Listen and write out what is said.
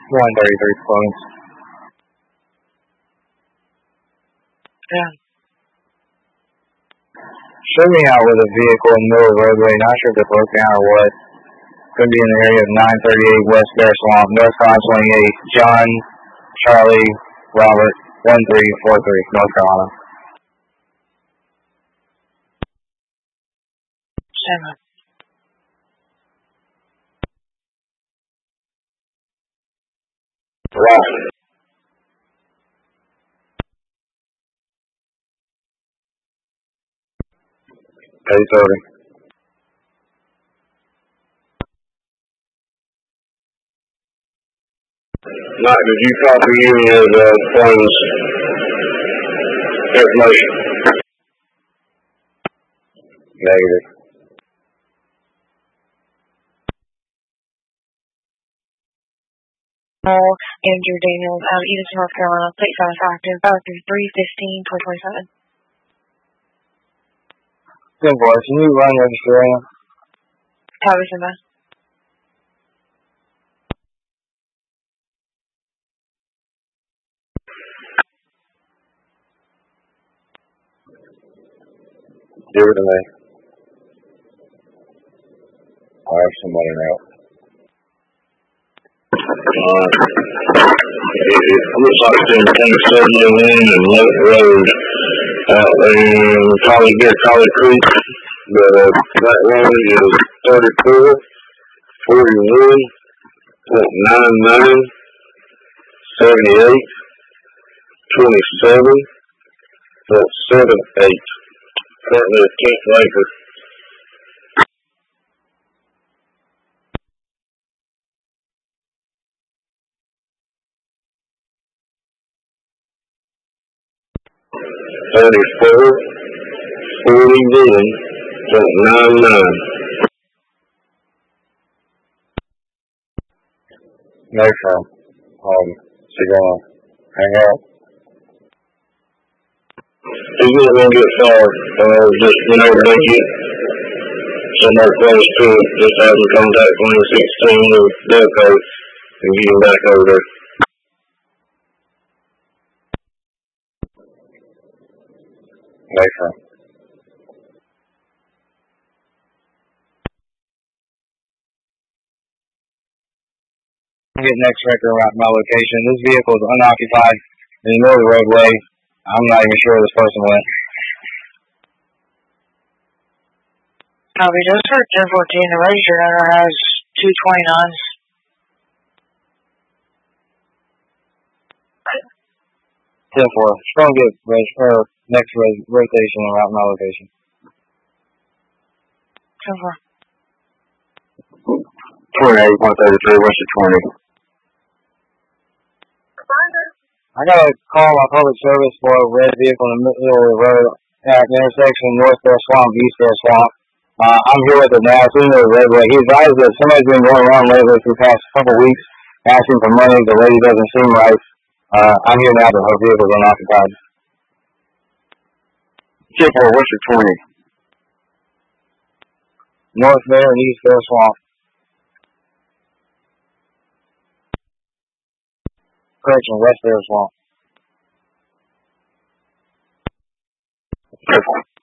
133 points. Yeah. Show me out with a vehicle in the middle of the roadway. Not sure if it broke down or what. Could be in the area of 938 West Bear Swamp, North 528, John, Charlie, Robert, 1343, North Carolina. 7. Right. Hey, Toby. Mike, did you copy any of the funds information? Negative. Andrew Daniels out of Edison, North Carolina. Plate status active. 3/15/2027. 10-4. Can you run registration? Copy, Simba. Give it to me. I'll have somebody out. It looks like it's in Tank 71 and Lake Road out in Collie Creek. That one is 3441.99 78.27.78. Currently a 10th acre. $34.41.99. No problem. So you're gonna hang out? He's not gonna get far. Just whenever they get somewhere close to it, just have them contact 2016 or Delco and get him back over there. No problem. Get next record around my location. This vehicle is unoccupied in the middle of the roadway. I'm not even sure where this person went. Copy. Just for 1014, the registered owner has 229s. 10-4. Strong get next rotation around my location. 10-4. 28.33, what's the 20? I got to call my public service for a red vehicle in the middle of the road at the intersection North Bear Swamp, East Bear Swamp. I'm here with it now. It's in the roadway. He advised that somebody's been going around lately for the past couple of weeks asking for money. The lady doesn't seem right. I'm here now, but her vehicle's unoccupied. 10-4, what's the 20? North Bear and East Bear Swamp. Correction, West Bear Swamp.